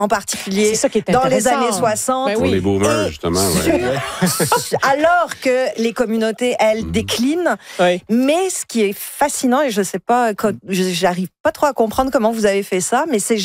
en particulier C'est ça qui est dans les intéressant. années 60. Ben Pour oui. les boomers, justement. Ouais. Alors que les communautés, elles, déclinent. Oui. Mais ce qui est fascinant, et je sais pas, j'arrive pas trop à comprendre comment vous avez fait ça, mais c'est